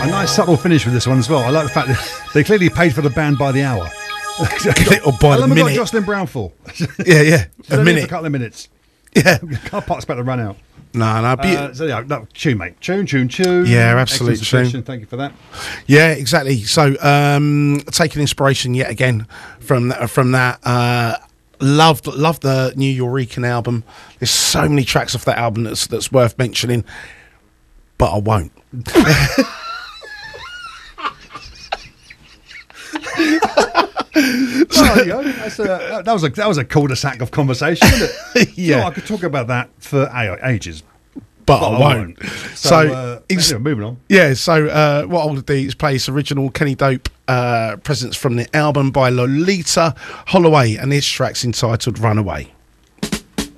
A nice subtle finish with this one as well. I like the fact that they clearly paid for the band by the hour. Or by the How long have we got minute. Jocelyn Brown for? Yeah. She's A only in for minute. a couple of minutes. Yeah. Car park's about to run out. No. So yeah, no, tune, mate. Tune. Yeah, absolute Excellent suggestion. tune. Thank you for that. Yeah, exactly. So, taking inspiration yet again from that. Loved the new Eureka album. There's so many tracks off that album that's worth mentioning, but I won't. Well, you know, that was a cul-de-sac of conversation, wasn't it? Yeah. So I could talk about that for ages. But I won't. So anyway, moving on. Yeah, so what I'll do is play this original Kenny Dope presence from the album by Lolita Holloway, and this track's entitled Runaway.